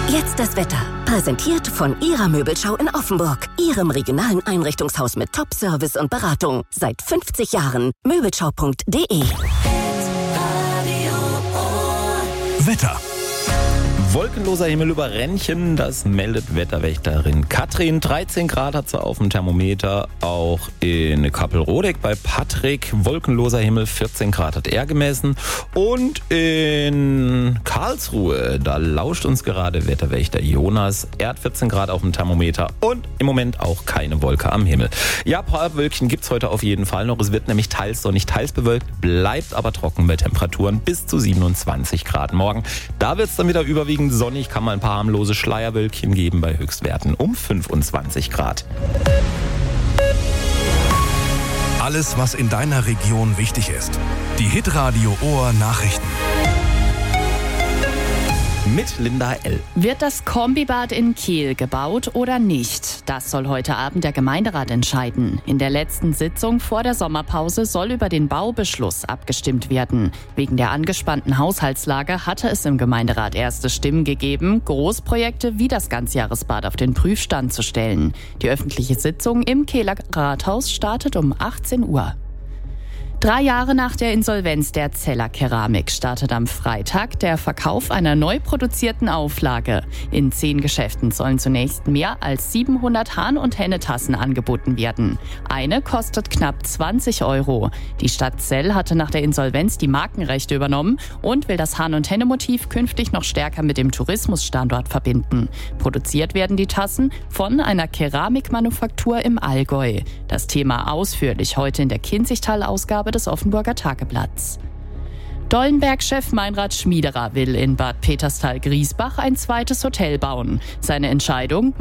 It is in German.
Jetzt das Wetter. Präsentiert von Ihrer Möbelschau in Offenburg. Ihrem regionalen Einrichtungshaus mit Top-Service und Beratung. Seit 50 Jahren. Möbelschau.de. Wetter. Wolkenloser Himmel über Rennchen, das meldet Wetterwächterin Katrin. 13 Grad hat sie auf dem Thermometer, auch in Kappelrodeck bei Patrick. Wolkenloser Himmel, 14 Grad hat er gemessen. Und in Karlsruhe, da lauscht uns gerade Wetterwächter Jonas. Er hat 14 Grad auf dem Thermometer und im Moment auch keine Wolke am Himmel. Ja, ein paar Wölkchen gibt's heute auf jeden Fall noch. Es wird nämlich teils sonnig, teils bewölkt, bleibt aber trocken bei Temperaturen bis zu 27 Grad morgen. Da wird's dann wieder überwiegend sonnig, kann mal ein paar harmlose Schleierwölkchen geben bei Höchstwerten um 25 Grad. Alles, was in deiner Region wichtig ist. Die Hitradio Ohr Nachrichten. Mit Linda L. Wird das Kombibad in Kehl gebaut oder nicht? Das soll heute Abend der Gemeinderat entscheiden. In der letzten Sitzung vor der Sommerpause soll über den Baubeschluss abgestimmt werden. Wegen der angespannten Haushaltslage hatte es im Gemeinderat erste Stimmen gegeben, Großprojekte wie das Ganzjahresbad auf den Prüfstand zu stellen. Die öffentliche Sitzung im Kehler Rathaus startet um 18 Uhr. 3 Jahre nach der Insolvenz der Zeller Keramik startet am Freitag der Verkauf einer neu produzierten Auflage. In 10 Geschäften sollen zunächst mehr als 700 Hahn- und Hennetassen angeboten werden. Eine kostet knapp 20 €. Die Stadt Zell hatte nach der Insolvenz die Markenrechte übernommen und will das Hahn- und Henne-Motiv künftig noch stärker mit dem Tourismusstandort verbinden. Produziert werden die Tassen von einer Keramikmanufaktur im Allgäu. Das Thema ausführlich heute in der Kinzigtal-Ausgabe des Offenburger Tageblatts. Dollenberg-Chef Meinrad Schmiederer will in Bad Peterstal-Griesbach ein zweites Hotel bauen. Seine Entscheidung: